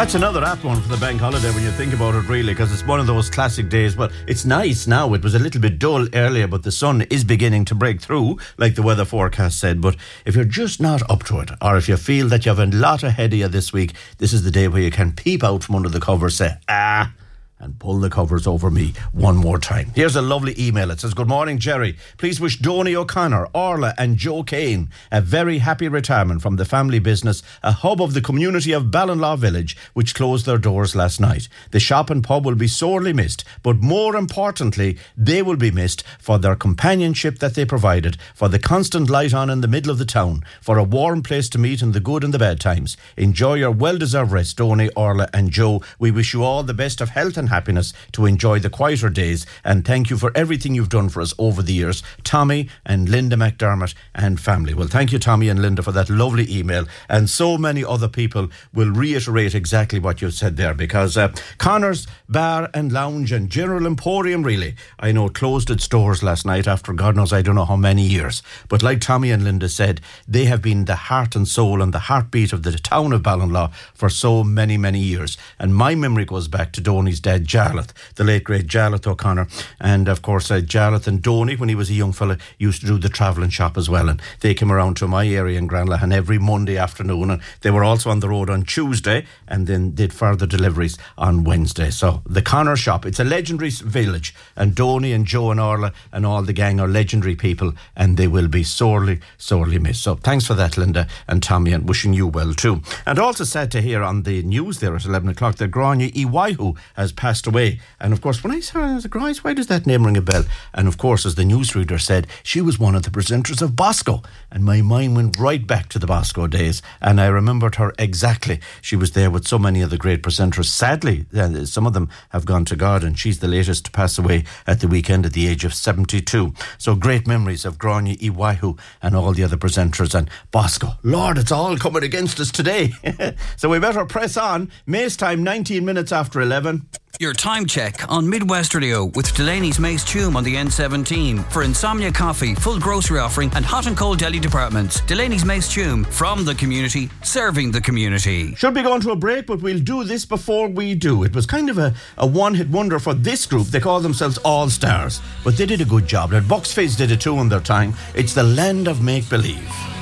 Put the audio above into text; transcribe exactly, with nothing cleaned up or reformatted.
That's another apt one for the bank holiday when you think about it, really, because it's one of those classic days. But it's nice now. It was a little bit dull earlier, but the sun is beginning to break through, like the weather forecast said. But if you're just not up to it, or if you feel that you have a lot ahead of you this week, this is the day where you can peep out from under the covers, say, ah, and pull the covers over me one more time. Here's a lovely email. It says, good morning, Jerry. Please wish Donny O'Connor, Orla and Joe Kane a very happy retirement from the family business, a hub of the community of Ballinlaw Village, which closed their doors last night. The shop and pub will be sorely missed, but more importantly, they will be missed for their companionship that they provided, for the constant light on in the middle of the town, for a warm place to meet in the good and the bad times. Enjoy your well-deserved rest, Donny, Orla and Joe. We wish you all the best of health and happiness to enjoy the quieter days, and thank you for everything you've done for us over the years, Tommy and Linda McDermott and family. Well, thank you, Tommy and Linda, for that lovely email, and so many other people will reiterate exactly what you've said there, because uh, Connor's Bar and Lounge and General Emporium, really, I know, closed its doors last night after God knows I don't know how many years, but like Tommy and Linda said, they have been the heart and soul and the heartbeat of the town of Ballinlaw for so many, many years, and my memory goes back to Donny's dad, Jarlath, the late great Jarlath O'Connor, and of course uh, Jarlath and Donny, when he was a young fella, used to do the travelling shop as well, and they came around to my area in Granlahan every Monday afternoon, and they were also on the road on Tuesday and then did further deliveries on Wednesday. So the Connor shop, it's a legendary village, and Donny and Joe and Orla and all the gang are legendary people, and they will be sorely, sorely missed. So thanks for that, Linda and Tommy, and wishing you well too. And also sad to hear on the news there at eleven o'clock that Grania Iwaihu has passed away. And of course, when I saw her, I was like, Grice, why does that name ring a bell? And of course, as the newsreader said, she was one of the presenters of Bosco, and my mind went right back to the Bosco days, and I remembered her exactly. She was there with so many of the great presenters. Sadly, uh, some of them have gone to God, and she's the latest to pass away at the weekend at the age of seventy-two. So great memories of Grania Iwaihu and all the other presenters and Bosco. Lord, it's all coming against us today. So we better press on. May's time, nineteen minutes after eleven. Your time check on Midwest Radio with Delaney's Mace Tume on the N seventeen. For Insomnia Coffee, full grocery offering and hot and cold deli departments. Delaney's Mace Tume, from the community, serving the community. Should be going to a break, but we'll do this before we do. It was kind of a, a one-hit wonder for this group. They call themselves All Stars, but they did a good job. Bucks Fizz did it too in their time. It's the land of make-believe.